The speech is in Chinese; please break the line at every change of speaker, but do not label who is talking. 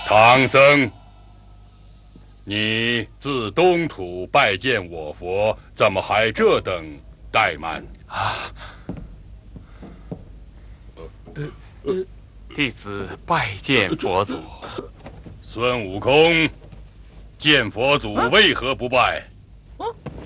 唐僧，你自东土拜见我佛，怎么还这等怠慢啊？
弟子拜见佛祖。
孙悟空，见佛祖为何不拜？